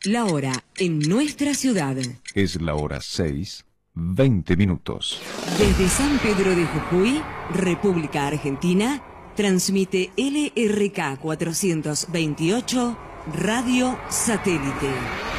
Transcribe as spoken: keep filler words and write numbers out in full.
La hora en nuestra ciudad. Es la hora seis, veinte minutos. Desde San Pedro de Jujuy, República Argentina, transmite L R K cuatrocientos veintiocho Radio Satélite.